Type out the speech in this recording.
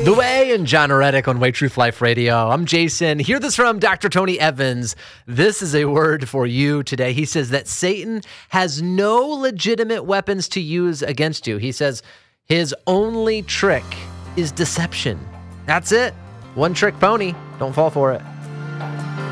The Way and John Reddick on Way Truth Life Radio. I'm Jason. Hear this from Dr. Tony Evans. This is a word for you today. He says that Satan has no legitimate weapons to use against you. He says his only trick is deception. That's it. One trick pony. Don't fall for it.